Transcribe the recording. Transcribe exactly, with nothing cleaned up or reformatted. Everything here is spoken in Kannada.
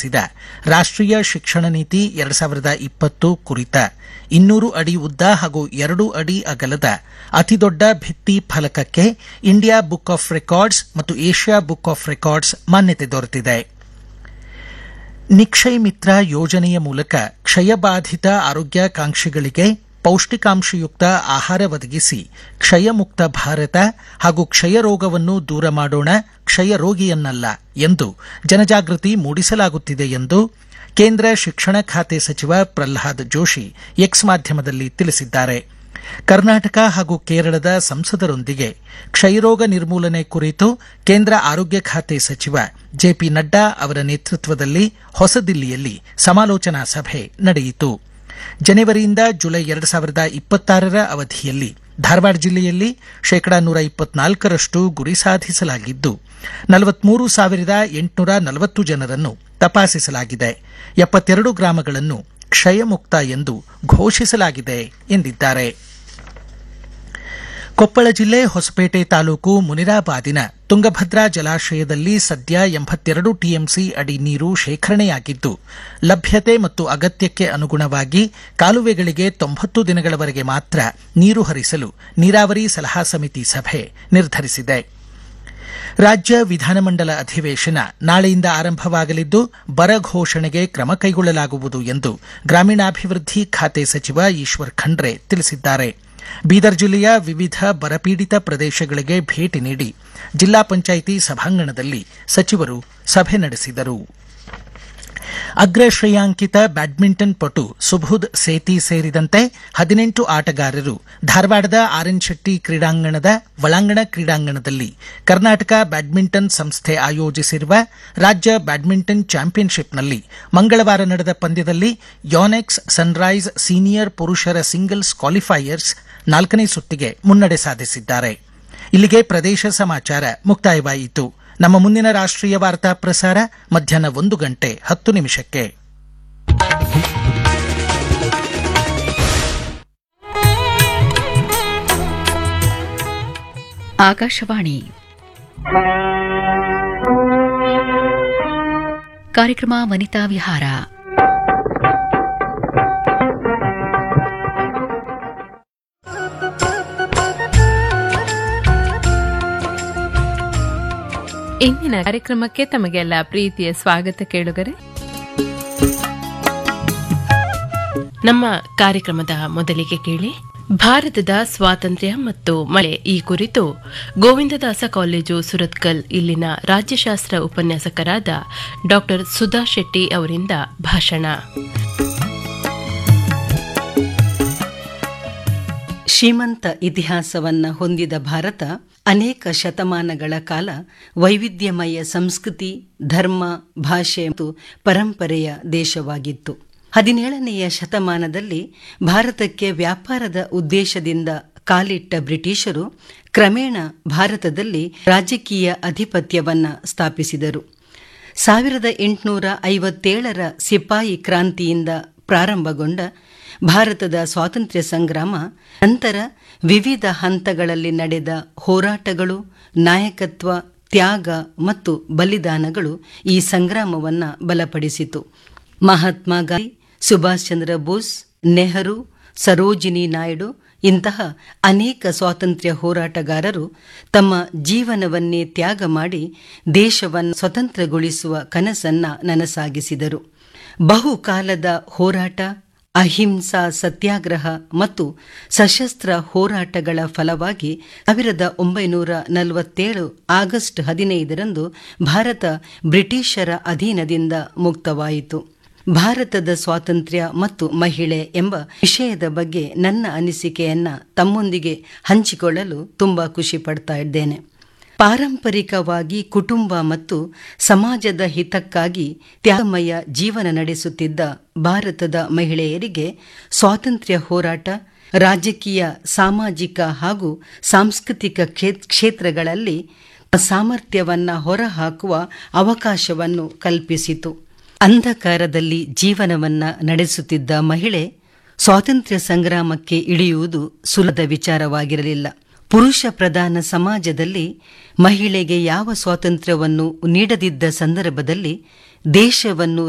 ಹೊರಡಿಸಿದ ರಾಷ್ಟ್ರೀಯ ಶಿಕ್ಷಣ ನೀತಿ ಎರಡು ಸಾವಿರದ ಇಪ್ಪತ್ತು ಕುರಿತ ಇನ್ನೂರು ಅಡಿ ಉದ್ದ ಹಾಗೂ ಎರಡು ಅಡಿ ಅಗಲದ ಅತಿದೊಡ್ಡ ಭಿತ್ತಿ ಫಲಕಕ್ಕೆ ಇಂಡಿಯಾ ಬುಕ್ ಆಫ್ ರೆಕಾರ್ಡ್ಸ್ ಮತ್ತು ಏಷ್ಯಾ ಬುಕ್ ಆಫ್ ರೆಕಾರ್ಡ್ಸ್ ಮಾನ್ಯತೆ ದೊರೆತಿದೆ. ನಿಕ್ಷಯ್ ಮಿತ್ರ ಯೋಜನೆಯ ಮೂಲಕ ಕ್ಷಯಬಾಧಿತ ಆರೋಗ್ಯಾಕಾಂಕ್ಷಿಗಳಿಗೆ ಪೌಷ್ಟಿಕಾಂಶಯುಕ್ತ ಆಹಾರ ಒದಗಿಸಿ ಕ್ಷಯಮುಕ್ತ ಭಾರತ ಹಾಗೂ ಕ್ಷಯ ರೋಗವನ್ನು ದೂರ ಮಾಡೋಣ, ಕ್ಷಯ ರೋಗಿಯನ್ನಲ್ಲ ಎಂದು ಜನಜಾಗೃತಿ ಮೂಡಿಸಲಾಗುತ್ತಿದೆ ಎಂದು ಕೇಂದ್ರ ಶಿಕ್ಷಣ ಖಾತೆ ಸಚಿವ ಪ್ರಹ್ಲಾದ್ ಜೋಶಿ ಎಕ್ಸ್ ಮಾಧ್ಯಮದಲ್ಲಿ ತಿಳಿಸಿದ್ದಾರೆ. ಕರ್ನಾಟಕ ಹಾಗೂ ಕೇರಳದ ಸಂಸದರೊಂದಿಗೆ ಕ್ಷಯರೋಗ ನಿರ್ಮೂಲನೆ ಕುರಿತು ಕೇಂದ್ರ ಆರೋಗ್ಯ ಖಾತೆ ಸಚಿವ ಜೆಪಿ ನಡ್ಡಾ ಅವರ ನೇತೃತ್ವದಲ್ಲಿ ಹೊಸದಿಲ್ಲಿಯಲ್ಲಿ ಸಮಾಲೋಚನಾ ಸಭೆ ನಡೆಯಿತು. ಜನವರಿಯಿಂದ ಜುಲೈ ಎರಡು ಸಾವಿರದ ಇಪ್ಪತ್ತಾರರ ಅವಧಿಯಲ್ಲಿ ಧಾರವಾಡ ಜಿಲ್ಲೆಯಲ್ಲಿ ಶೇಕಡಾ ನೂರ ಇಪ್ಪತ್ನಾಲ್ಕರಷ್ಟು ಗುರಿ ಸಾಧಿಸಲಾಗಿದ್ದು ನಲವತ್ಮೂರು ಸಾವಿರದ ಎಂಟುನೂರ ನಲವತ್ತು ಜನರನ್ನು ತಪಾಸಿಸಲಾಗಿದೆ. ಎಪ್ಪತ್ತೆರಡು ಗ್ರಾಮಗಳನ್ನು ಕ್ಷಯಮುಕ್ತ ಎಂದು ಘೋಷಿಸಲಾಗಿದೆ ಎಂದಿದ್ದಾರೆ. ಕೊಪ್ಪಳ ಜಿಲ್ಲೆ ಹೊಸಪೇಟೆ ತಾಲೂಕು ಮುನಿರಾಬಾದಿನ ತುಂಗಭದ್ರಾ ಜಲಾಶಯದಲ್ಲಿ ಸದ್ಯ ಎಂಬತ್ತೆರಡು ಟಿಎಂಸಿ ಅಡಿ ನೀರು ಶೇಖರಣೆಯಾಗಿದ್ದು ಲಭ್ಯತೆ ಮತ್ತು ಅಗತ್ಯಕ್ಕೆ ಅನುಗುಣವಾಗಿ ಕಾಲುವೆಗಳಿಗೆ ತೊಂಬತ್ತು ದಿನಗಳವರೆಗೆ ಮಾತ್ರ ನೀರು ಹರಿಸಲು ನೀರಾವರಿ ಸಲಹಾ ಸಮಿತಿ ಸಭೆ ನಿರ್ಧರಿಸಿದೆ. ರಾಜ್ಯ ವಿಧಾನಮಂಡಲ ಅಧಿವೇಶನ ನಾಳೆಯಿಂದ ಆರಂಭವಾಗಲಿದ್ದು ಬರ ಘೋಷಣೆಗೆ ಕ್ರಮ ಕೈಗೊಳ್ಳಲಾಗುವುದು ಎಂದು ಗ್ರಾಮೀಣಾಭಿವೃದ್ಧಿ ಖಾತೆ ಸಚಿವ ಈಶ್ವರ್ ಖಂಡ್ರೆ ತಿಳಿಸಿದ್ದಾರೆ. ಬೀದರ್ ಜಿಲ್ಲೆಯ ವಿವಿಧ ಬರಪೀಡಿತ ಪ್ರದೇಶಗಳಿಗೆ ಭೇಟಿ ನೀಡಿ ಜಿಲ್ಲಾ ಪಂಚಾಯಿತಿ ಸಭಾಂಗಣದಲ್ಲಿ ಸಚಿವರು ಸಭೆ ನಡೆಸಿದರು. ಅಗ್ರ ಶ್ರೇಯಾಂಕಿತ ಬ್ಯಾಡ್ಮಿಂಟನ್ ಪಟು ಸುಬೋಧ್ ಸೇತಿ ಸೇರಿದಂತೆ ಹದಿನೆಂಟು ಆಟಗಾರರು ಧಾರವಾಡದ ಆರ್ ಎನ್ ಶೆಟ್ಟಿ ಕ್ರೀಡಾಂಗಣದ ಒಳಾಂಗಣ ಕ್ರೀಡಾಂಗಣದಲ್ಲಿ ಕರ್ನಾಟಕ ಬ್ಯಾಡ್ಮಿಂಟನ್ ಸಂಸ್ಥೆ ಆಯೋಜಿಸಿರುವ ರಾಜ್ಯ ಬ್ಯಾಡ್ಮಿಂಟನ್ ಚಾಂಪಿಯನ್ಶಿಪ್ನಲ್ಲಿ ಮಂಗಳವಾರ ನಡೆದ ಪಂದ್ಯದಲ್ಲಿ ಯೋನೆಕ್ಸ್ ಸನ್ರೈಸ್ ಸೀನಿಯರ್ ಪುರುಷರ ಸಿಂಗಲ್ಸ್ ಕ್ವಾಲಿಫೈಯರ್ಸ್ ನಾಲ್ಕನೇ ಸುತ್ತಿಗೆ ಮುನ್ನಡೆ ಸಾಧಿಸಿದ್ದಾರೆ. ಇಲ್ಲಿಗೆ ಪ್ರದೇಶ ಸಮಾಚಾರ ಮುಕ್ತಾಯವಾಯಿತು. ನಮ್ಮ ಮುಂದಿನ ರಾಷ್ಟ್ರೀಯ ವಾರ್ತಾ ಪ್ರಸಾರ ಮಧ್ಯಾಹ್ನ ಒಂದು ಗಂಟೆ ಹತ್ತು ನಿಮಿಷಕ್ಕೆ. ಆಕಾಶವಾಣಿ ಕಾರ್ಯಕ್ರಮ ವನಿತಾ ವಿಹಾರ. ಇಂದಿನ ಕಾರ್ಯಕ್ರಮಕ್ಕೆ ತಮಗೆಲ್ಲ ಪ್ರೀತಿಯ ಸ್ವಾಗತ ಕೇಳುಗರೆ. ನಮ್ಮ ಕಾರ್ಯಕ್ರಮದ ಮೊದಲಿಗೆ ಕೇಳಿ ಭಾರತದ ಸ್ವಾತಂತ್ರ್ಯ ಮತ್ತು ಮಳೆ ಈ ಕುರಿತು ಗೋವಿಂದದಾಸ ಕಾಲೇಜು ಸುರತ್ಕಲ್ ಇಲ್ಲಿನ ರಾಜ್ಯಶಾಸ್ತ್ರ ಉಪನ್ಯಾಸಕರಾದ ಡಾ ಸುಧಾ ಶೆಟ್ಟಿ ಅವರಿಂದ ಭಾಷಣ. ಶ್ರೀಮಂತ ಇತಿಹಾಸವನ್ನ ಹೊಂದಿದ ಭಾರತ ಅನೇಕ ಶತಮಾನಗಳ ಕಾಲ ವೈವಿಧ್ಯಮಯ ಸಂಸ್ಕೃತಿ, ಧರ್ಮ, ಭಾಷೆ ಮತ್ತು ಪರಂಪರೆಯ ದೇಶವಾಗಿತ್ತು. ಹದಿನೇಳನೆಯ ಶತಮಾನದಲ್ಲಿ ಭಾರತಕ್ಕೆ ವ್ಯಾಪಾರದ ಉದ್ದೇಶದಿಂದ ಕಾಲಿಟ್ಟ ಬ್ರಿಟಿಷರು ಕ್ರಮೇಣ ಭಾರತದಲ್ಲಿ ರಾಜಕೀಯ ಅಧಿಪತ್ಯವನ್ನ ಸ್ಥಾಪಿಸಿದರು. ಸಾವಿರದ ಎಂಟುನೂರ ಐವತ್ತೇಳರ ಸಿಪಾಯಿ ಕ್ರಾಂತಿಯಿಂದ ಪ್ರಾರಂಭಗೊಂಡ ಭಾರತದ ಸ್ವಾತಂತ್ರ್ಯ ಸಂಗ್ರಾಮ ನಂತರ ವಿವಿಧ ಹಂತಗಳಲ್ಲಿ ನಡೆದ ಹೋರಾಟಗಳು, ನಾಯಕತ್ವ, ತ್ಯಾಗ ಮತ್ತು ಬಲಿದಾನಗಳು ಈ ಸಂಗ್ರಾಮವನ್ನು ಬಲಪಡಿಸಿತು. ಮಹಾತ್ಮ ಗಾಂಧಿ, ಸುಭಾಷ್ ಚಂದ್ರ ಬೋಸ್, ನೆಹರು, ಸರೋಜಿನಿ ನಾಯ್ಡು ಇಂತಹ ಅನೇಕ ಸ್ವಾತಂತ್ರ್ಯ ಹೋರಾಟಗಾರರು ತಮ್ಮ ಜೀವನವನ್ನೇ ತ್ಯಾಗ ಮಾಡಿ ದೇಶವನ್ನು ಸ್ವತಂತ್ರಗೊಳಿಸುವ ಕನಸನ್ನ ನನಸಾಗಿಸಿದರು. ಬಹುಕಾಲದ ಹೋರಾಟ, ಅಹಿಂಸಾ ಸತ್ಯಾಗ್ರಹ ಮತ್ತು ಸಶಸ್ತ್ರ ಹೋರಾಟಗಳ ಫಲವಾಗಿ ಸಾವಿರದ ಒಂಬೈನೂರ ನಲವತ್ತೇಳು ಆಗಸ್ಟ್ ಹದಿನೈದರಂದು ಭಾರತ ಬ್ರಿಟಿಷರ ಅಧೀನದಿಂದ ಮುಕ್ತವಾಯಿತು. ಭಾರತದ ಸ್ವಾತಂತ್ರ್ಯ ಮತ್ತು ಮಹಿಳೆ ಎಂಬ ವಿಷಯದ ಬಗ್ಗೆ ನನ್ನ ಅನಿಸಿಕೆಯನ್ನ ತಮ್ಮೊಂದಿಗೆ ಹಂಚಿಕೊಳ್ಳಲು ತುಂಬಾ ಖುಷಿ ಪಡ್ತಾ ಇದ್ದೇನೆ. ಪಾರಂಪರಿಕವಾಗಿ ಕುಟುಂಬ ಮತ್ತು ಸಮಾಜದ ಹಿತಕ್ಕಾಗಿ ತ್ಯಾಗಮಯ ಜೀವನ ನಡೆಸುತ್ತಿದ್ದ ಭಾರತದ ಮಹಿಳೆಯರಿಗೆ ಸ್ವಾತಂತ್ರ್ಯ ಹೋರಾಟ, ರಾಜಕೀಯ, ಸಾಮಾಜಿಕ ಹಾಗೂ ಸಾಂಸ್ಕೃತಿಕ ಕ್ಷೇತ್ರಗಳಲ್ಲಿ ಸಾಮರ್ಥ್ಯವನ್ನ ಹೊರಹಾಕುವ ಅವಕಾಶವನ್ನು ಕಲ್ಪಿಸಿತು. ಅಂಧಕಾರದಲ್ಲಿ ಜೀವನವನ್ನ ನಡೆಸುತ್ತಿದ್ದ ಮಹಿಳೆ ಸ್ವಾತಂತ್ರ್ಯ ಸಂಗ್ರಾಮಕ್ಕೆ ಇಳಿಯುವುದು ಸುಲಭದ ವಿಚಾರವಾಗಿರಲಿಲ್ಲ. ಪುರುಷ ಪ್ರಧಾನ ಸಮಾಜದಲ್ಲಿ ಮಹಿಳೆಗೆ ಯಾವ ಸ್ವಾತಂತ್ರ್ಯವನ್ನು ನೀಡದಿದ್ದ ಸಂದರ್ಭದಲ್ಲಿ ದೇಶವನ್ನು